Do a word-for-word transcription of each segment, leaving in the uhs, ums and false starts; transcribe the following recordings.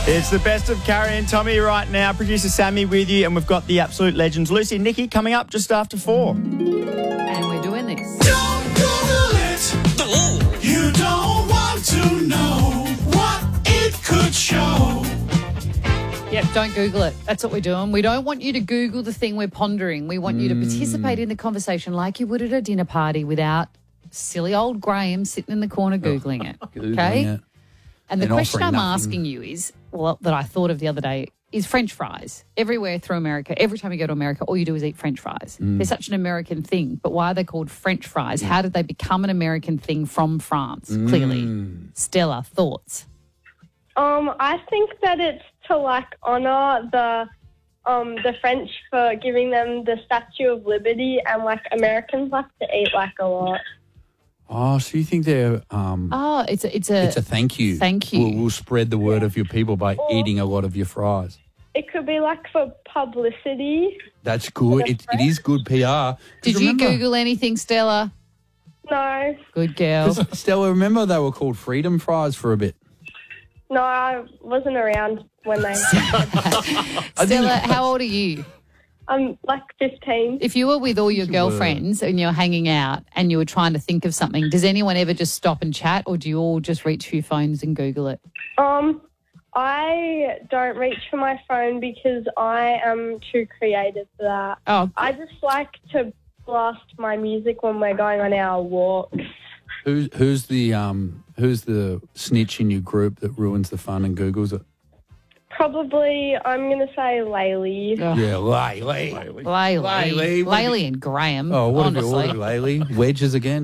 It's the best of Carrie and Tommy right now. Producer Sammy with you, and we've got the absolute legends, Lucy and Nikki, coming up just after four. And we're doing this. Don't Google it. You don't want to know what it could show. Yep, don't Google it. That's what we're doing. We don't want you to Google the thing we're pondering. We want you to participate in the conversation like you would at a dinner party without silly old Graham sitting in the corner Googling it. Googling Okay? it. And the And question offering I'm nothing. asking you is, well, that I thought of the other day, is French fries. Everywhere through America, every time you go to America, all you do is eat French fries. Mm. They're such an American thing, but why are they called French fries? How did they become an American thing from France, clearly? Mm. Stella, thoughts? Um, I think that it's to like honour the um the French for giving them the Statue of Liberty, and like Americans like to eat like a lot. Oh, so you think they're um, Oh, it's a, it's a, it's a thank you. thank you. We'll, we'll spread the word of your people by eating a lot of your fries. It could be like for publicity. That's good. It, it is good P R. 'Cause Did you remember- Google anything, Stella? No, Good girl. 'cause, Stella, remember they were called freedom fries for a bit. no, I wasn't around when they. Stella, how old are you? I'm like fifteen. If you were with all your you girlfriends and you're hanging out and you were trying to think of something, does anyone ever just stop and chat, or do you all just reach for your phones and Google it? Um, I don't reach for my phone because I am too creative for that. Oh, I just like to blast my music when we're going on our walks. Who's who's the um who's the snitch in your group that ruins the fun and Googles it? Probably, I'm going to say Laylee. oh. Yeah, Laylee. Laylee. Laylee. Laylee and Graham, Oh, what have you honestly. ordered, Laylee? Wedges again?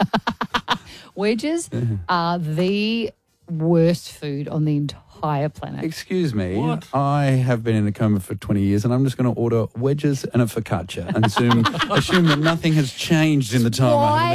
Wedges are the worst food on the entire planet. Excuse me. What? I have been in a coma for twenty years, and I'm just going to order wedges and a focaccia and assume assume that nothing has changed in the time. I haven't Why